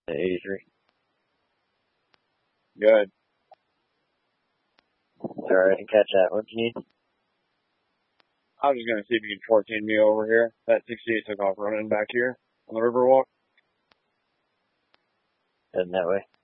at 83. Good. Alright, I can catch that. What do you need? I was just gonna see if you can 14 me over here. That 68 took off running back here on the Riverwalk. Heading that way.